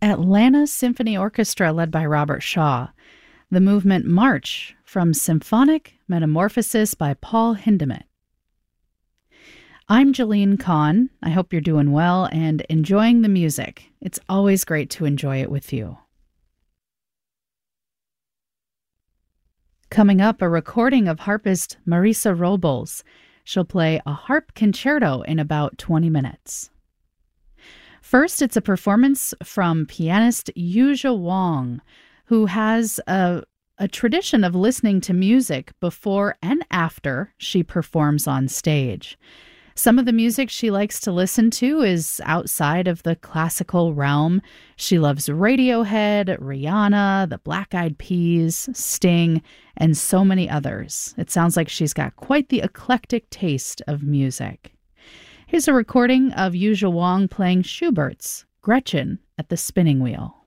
Atlanta Symphony Orchestra led by Robert Shaw. The movement March from Symphonic Metamorphosis by Paul Hindemith. I'm Jeline Kahn. I hope you're doing well and enjoying the music. It's always great to enjoy it with you. Coming up, a recording of harpist Marisa Robles. She'll play a harp concerto in about 20 minutes. First, it's a performance from pianist Yuzha Wang, who has a tradition of listening to music before and after she performs on stage. Some of the music she likes to listen to is outside of the classical realm. She loves Radiohead, Rihanna, the Black Eyed Peas, Sting, and so many others. It sounds like she's got quite the eclectic taste of music. Here's a recording of Yuzha Wang playing Schubert's Gretchen at the Spinning Wheel.